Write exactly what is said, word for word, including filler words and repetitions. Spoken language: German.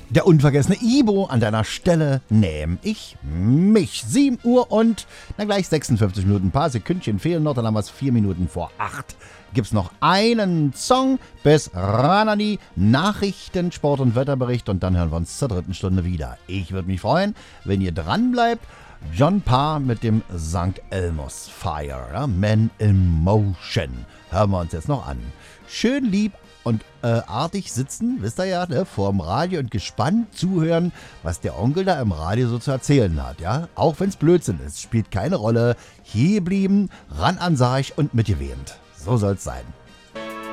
Der unvergessene Ibo an deiner Stelle nehm ich mich. sieben Uhr und na gleich sechsundfünfzig Minuten, ein paar Sekündchen fehlen noch, dann haben wir es vier Minuten vor acht. Gibt's noch einen Song bis Ranani, Nachrichten, Sport und Wetterbericht und dann hören wir uns zur dritten Stunde wieder. Ich würde mich freuen, wenn ihr dran bleibt. John Parr mit dem Sankt Elmo's Fire, ja? Man in Motion. Hören wir uns jetzt noch an. Schön lieb und äh, artig sitzen, wisst ihr ja, ne, vorm Radio und gespannt zuhören, was der Onkel da im Radio so zu erzählen hat, ja. Auch wenn's Blödsinn ist, spielt keine Rolle. Hier blieben, ran an Sarg und mitgewähnt. So soll's sein.